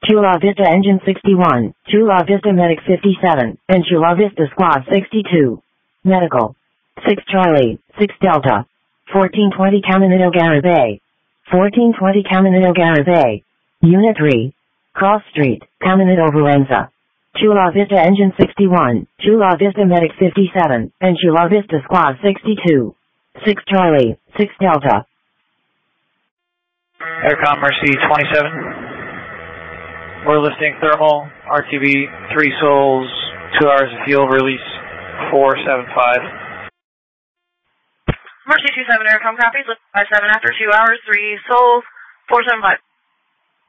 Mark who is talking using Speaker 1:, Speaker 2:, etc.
Speaker 1: Chula Vista Engine 61, Chula Vista Medic 57, and Chula Vista Squad 62. Medical. 6 Charlie, 6 Delta. 1420 Caminito Garibay. 1420 Caminito Garibay. Unit 3. Cross Street, Caminito Valenza. Chula Vista Engine 61, Chula Vista Medic 57, and Chula Vista Squad 62. 6 Charlie, 6 Delta.
Speaker 2: Aircom Mercy 27. We're lifting thermal, RTB, 3 souls, 2 hours of fuel, release 475.
Speaker 3: Mercy 27 Aircom copies, lift 57 after 2 hours, 3 souls, 475.